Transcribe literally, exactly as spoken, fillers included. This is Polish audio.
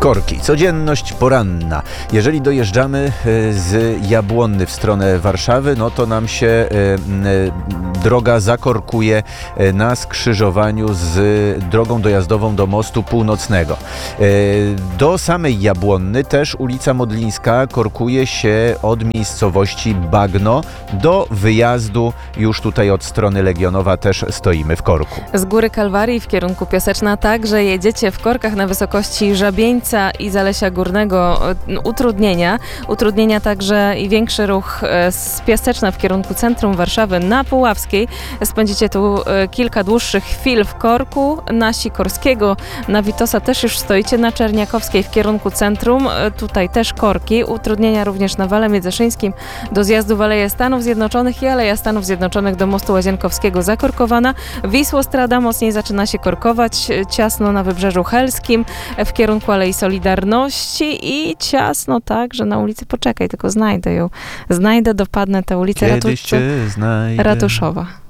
Korki. Codzienność poranna. Jeżeli dojeżdżamy z Jabłonny w stronę Warszawy, no to nam się droga zakorkuje na skrzyżowaniu z drogą dojazdową do Mostu Północnego. Do samej Jabłonny też ulica Modlińska korkuje się od miejscowości Bagno do wyjazdu. Już tutaj od strony Legionowa też stoimy w korku. Z Góry Kalwarii w kierunku Piaseczna także jedziecie w korkach na wysokości Żabieńca i Zalesia Górnego. Utrudnienia. Utrudnienia także i większy ruch z Piaseczna w kierunku centrum Warszawy na Puławskiej. Spędzicie tu kilka dłuższych chwil w korku. Na Sikorskiego, na Witosa też już stoicie. Na Czerniakowskiej w kierunku centrum. Tutaj też korki. Utrudnienia również na Wale Międzyszyńskim do zjazdu w Aleje Stanów Zjednoczonych i Aleja Stanów Zjednoczonych do Mostu Łazienkowskiego zakorkowana. Wisłostrada mocniej zaczyna się korkować. Ciasno na Wybrzeżu Helskim w kierunku Alei Solidarności i ciasno także na ulicy, poczekaj, tylko znajdę ją. Znajdę, dopadnę tę ulicę Kiedyś cię znajdę. Ratuszowa.